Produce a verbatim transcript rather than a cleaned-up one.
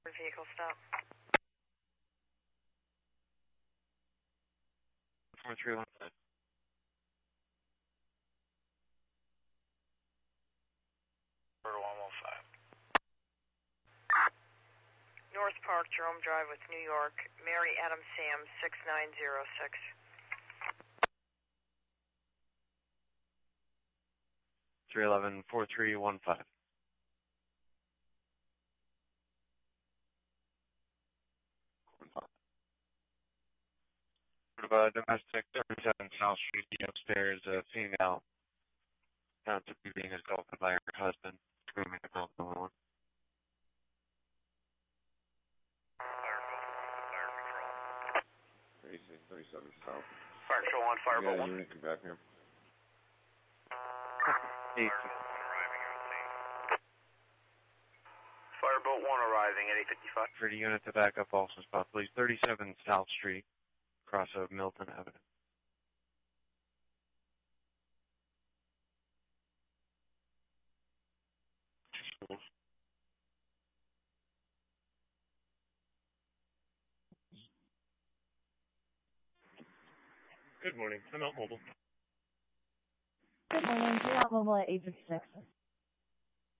Vehicle stop. four three one five. one one five. North Park, Jerome Drive with New York, Mary Adam Sam, six nine zero six. three eleven four three one five. Uh, domestic thirty-seven South Street, the upstairs, a female found to be being assaulted by her husband, screaming about the one. Racing thirty-seven South. Fire Control one, Fireboat Yeah, one. unit, come back here. Eight. Fireboat one arriving at eight fifty-five. For the unit to back up also spot, please. thirty-seven South Street, cross of Milton Avenue. Good morning. I'm out mobile. Good morning. You're out mobile at eight fifty-six.